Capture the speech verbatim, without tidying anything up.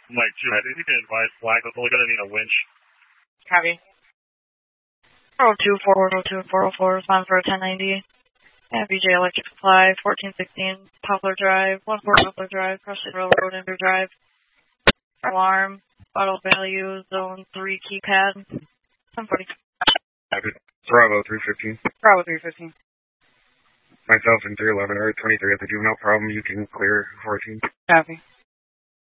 Mike two, I think you can advise flag, but we're going to need a winch. Copy. four oh two, four oh two, four oh four, respond for a ten ninety. And B J Electric Supply, fourteen sixteen, Poplar Drive, one four Poplar Drive, Crushing Railroad, Ender Drive. Alarm, auto value, zone three keypad, ten forty. Bravo three fifteen. Bravo three fifteen. Myself and three eleven are twenty-three at the juvenile problem. You can clear fourteen. Copy.